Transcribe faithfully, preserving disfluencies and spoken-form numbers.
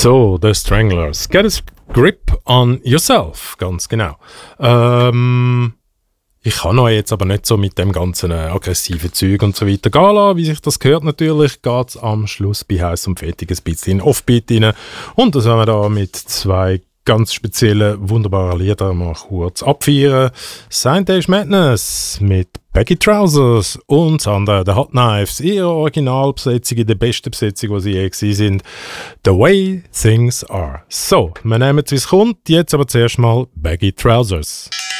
So, The Stranglers. Get a grip on yourself, ganz genau. Ähm, ich kann euch jetzt aber nicht so mit dem ganzen äh, aggressiven Zeug und so weiter gehen lassen, wie sich das gehört. Natürlich geht es am Schluss bei Heiß und Fertig ein bisschen in Offbeat rein. Und das werden wir da mit zwei ganz speziellen, wunderbaren Liedern mal kurz abfeiern. Science Madness mit Baggy Trousers und das andere, The Hot Knives, ihre Originalbesetzung, die beste Besetzung, die sie je gewesen sind. The Way Things Are. So, wir nehmen es, wie es kommt. Jetzt aber zuerst mal Baggy Trousers.